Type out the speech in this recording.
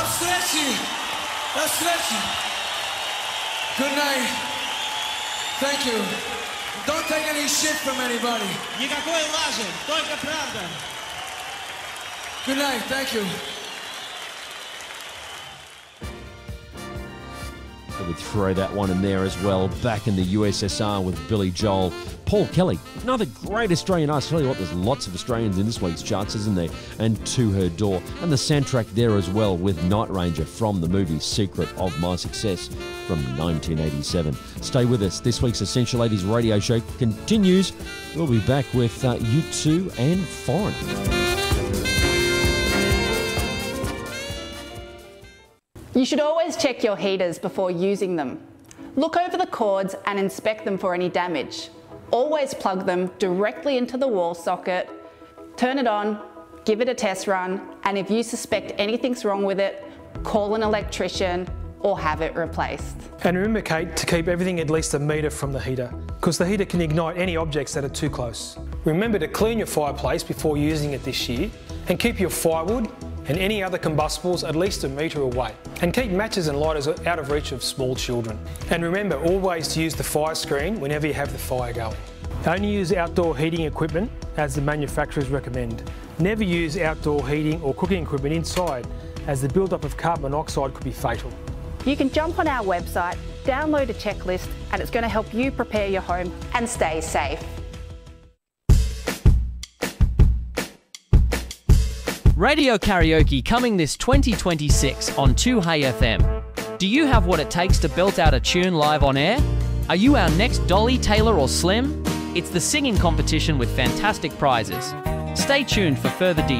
stretchy. That's stretchy. Good night. Thank you. Don't take any shit from anybody. Никакой лажи, только правда. Good night. Thank you. We would throw that one in there as well. Back in the USSR with Billy Joel. Paul Kelly, another great Australian artist. Tell you what, there's lots of Australians in this week's charts, isn't there? And To Her Door. And the soundtrack there as well with Night Ranger from the movie Secret of My Success from 1987. Stay with us. This week's Essential 80s radio show continues. We'll be back with U2 and Foreign. You should always check your heaters before using them. Look over the cords and inspect them for any damage. Always plug them directly into the wall socket, turn it on, give it a test run, and if you suspect anything's wrong with it, call an electrician or have it replaced. And remember, Kate, to keep everything at least a metre from the heater, because the heater can ignite any objects that are too close. Remember to clean your fireplace before using it this year, and keep your firewood and any other combustibles at least a metre away. And keep matches and lighters out of reach of small children. And remember always to use the fire screen whenever you have the fire going. Only use outdoor heating equipment as the manufacturers recommend. Never use outdoor heating or cooking equipment inside, as the build-up of carbon monoxide could be fatal. You can jump on our website, download a checklist, and it's going to help you prepare your home and stay safe. Radio karaoke coming this 2026 on 2Hey FM. Do you have what it takes to belt out a tune live on air? Are you our next Dolly, Taylor or Slim? It's the singing competition with fantastic prizes. Stay tuned for further details.